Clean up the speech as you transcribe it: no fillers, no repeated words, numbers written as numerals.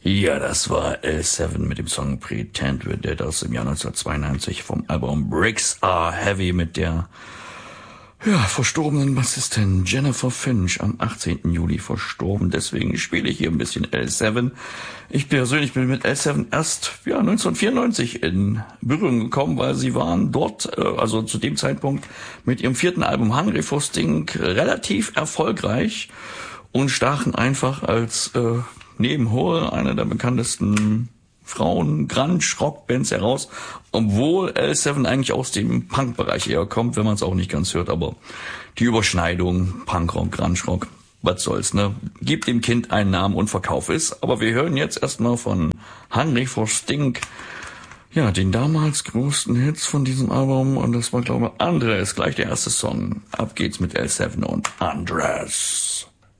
Ja, das war L7 mit dem Song Pretend We're Dead aus dem Jahr 1992 vom Album Bricks Are Heavy mit der verstorbenen Bassistin Jennifer Finch am 18. Juli verstorben. Deswegen spiele ich hier ein bisschen L7. Ich persönlich bin mit L7 erst 1994 in Berührung gekommen, weil sie waren dort, also zu dem Zeitpunkt mit ihrem 4. Album Hungry for Stink relativ erfolgreich und stachen einfach als neben Hole einer der bekanntesten Frauen-Grunge-Rock-Bands heraus, obwohl L7 eigentlich aus dem Punk-Bereich eher kommt, wenn man es auch nicht ganz hört, aber die Überschneidung Punk-Rock, Grunge-Rock, was soll's, ne? Gib dem Kind einen Namen und verkauf es. Aber wir hören jetzt erstmal von Hungry for Stink, den damals größten Hits von diesem Album, und das war, glaube ich, Andres, gleich der erste Song. Ab geht's mit L7 und Andres.